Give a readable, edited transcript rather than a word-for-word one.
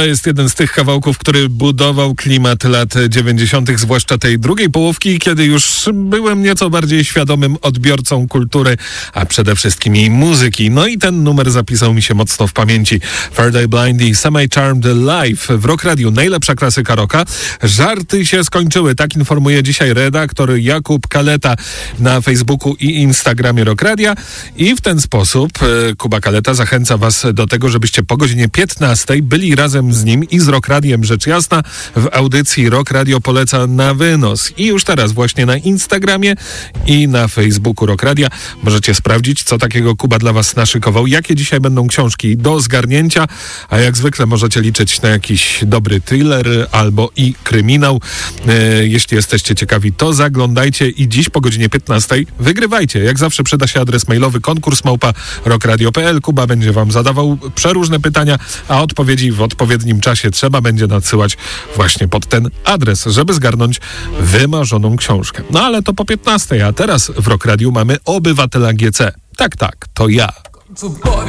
To jest jeden z tych kawałków, który budował klimat lat 90., zwłaszcza tej drugiej połówki, kiedy już byłem nieco bardziej świadomym odbiorcą kultury, a przede wszystkim jej muzyki. No i ten numer zapisał mi się mocno w pamięci. Third Eye Blind i Semi Charmed Live w Rock Radio. Najlepsza klasyka rocka. Żarty się skończyły. Tak informuje dzisiaj redaktor Jakub Kaleta na Facebooku i Instagramie Rock Radia. I w ten sposób Kuba Kaleta zachęca was do tego, żebyście po godzinie 15 byli razem z nim i z Rock Radiem, rzecz jasna, w audycji Rock Radio poleca na wynos. I już teraz właśnie na Instagramie i na Facebooku Rock Radia możecie sprawdzić, co takiego Kuba dla was naszykował, jakie dzisiaj będą książki do zgarnięcia, a jak zwykle możecie liczyć na jakiś dobry thriller albo i kryminał. Jeśli jesteście ciekawi, to zaglądajcie i dziś po godzinie 15 wygrywajcie. Jak zawsze przyda się adres mailowy konkurs@rockradio.pl. Kuba będzie wam zadawał przeróżne pytania, a odpowiedzi w odpowiednim czasie trzeba będzie nadsyłać właśnie pod ten adres, żeby zgarnąć wymarzoną książkę. No ale to po 15, a teraz w Rock Radiu mamy obywatela GC. Tak, to ja.